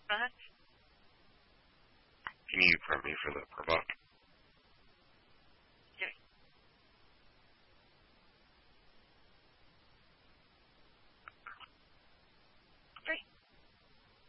Go ahead. Can you prep me for the per buck?